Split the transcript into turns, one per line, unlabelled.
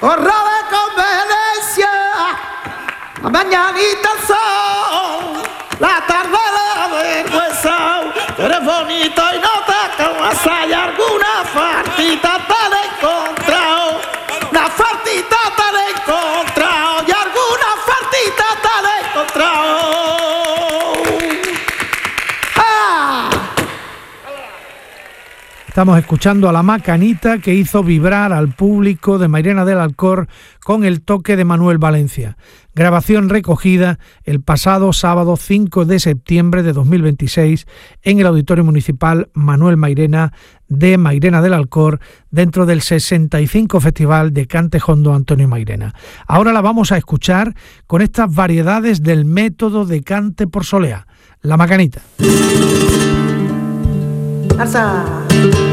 horror de conveniencia, la mañanita el sol, la tarde la vergüenza, eres bonito y no te calmas, hay alguna fartita te la he encontrado, una fartita te la he encontrado, y alguna fartita te la he encontrado.
Estamos escuchando a la Macanita, que hizo vibrar al público de Mairena del Alcor con el toque de Manuel Valencia. Grabación recogida el pasado sábado 5 de septiembre de 2026 en el Auditorio Municipal Manuel Mairena de Mairena del Alcor, dentro del 65 Festival de Cante Jondo Antonio Mairena. Ahora la vamos a escuchar con estas variedades del método de cante por solea, la Macanita.
Alza.